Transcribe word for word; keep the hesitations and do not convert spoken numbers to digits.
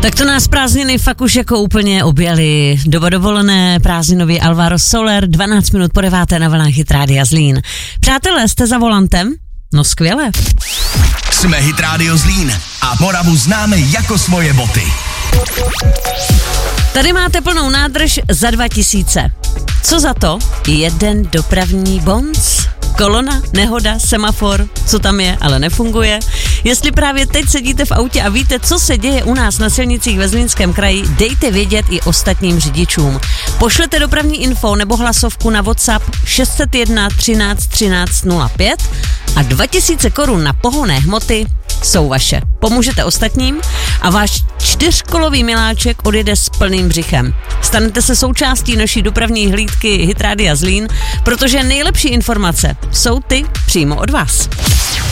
Tak to nás prázdniny fakt už jako úplně objeli. Doba dovolené, prázdninový Alvaro Soler, dvanáct minut po deváté na vlnách Hit Rádia Zlín. Přátelé, jste za volantem? No skvěle. Jsme Hit Radio Zlín a Moravu známe jako svoje boty. Tady máte plnou nádrž za dva tisíce. Co za to? Jeden dopravní bonc? Kolona, nehoda, semafor, co tam je, ale nefunguje. Jestli právě teď sedíte v autě a víte, co se děje u nás na silnicích ve Zlínském kraji, dejte vědět i ostatním řidičům. Pošlete dopravní info nebo hlasovku na WhatsApp šest set jedna třináct třináct nula pět a dva tisíce korun na pohonné hmoty jsou vaše. Pomůžete ostatním a váš čtyřkolový miláček odjede s plným břichem. Stanete se součástí naší dopravní hlídky Hit Rádia Zlín, protože nejlepší informace jsou ty přímo od vás.